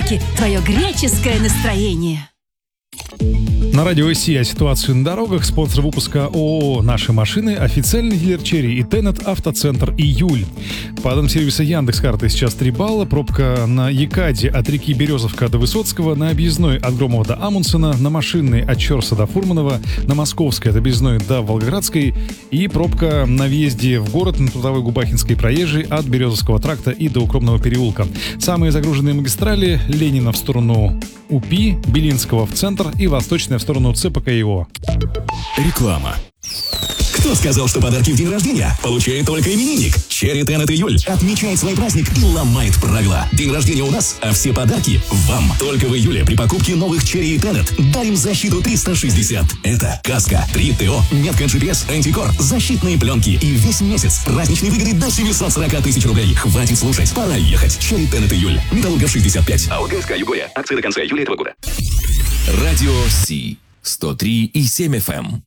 подарки твое греческое настроение. На радио Си о ситуации на дорогах. Спонсор выпуска ООО «Наши машины», официальный дилер Черри и Тенет, автоцентр «Июль». По данным сервиса Яндекс.Карты сейчас 3 балла. Пробка на Екаде от реки Березовка до Высоцкого, на объездной от Громова до Амундсена, на машинной от Чорса до Фурманова, на Московской от объездной до Волгоградской и пробка на въезде в город на Трудовой Губахинской проезжей от Березовского тракта и до Укромного переулка. Самые загруженные магистрали: Ленина в сторону УПИ, Белинского в центр и Восточная в сторону ЦПКИО. Реклама. Кто сказал, что подарки в день рождения получает только именинник? Черри, Тенет, Июль отмечает свой праздник и ломает правила. День рождения у нас, а все подарки вам. Только в июле при покупке новых Черри и Тенет дарим защиту 360. Это каска, 3 ТО, метка GPS, антикор, защитные пленки и весь месяц праздничные выгоды до 740 тысяч рублей. Хватит слушать, пора ехать. Черри, Тенет, Июль. Металлургов 65. АОГСК Югория. Акции до конца июля этого года. Радио Си 103,7 FM.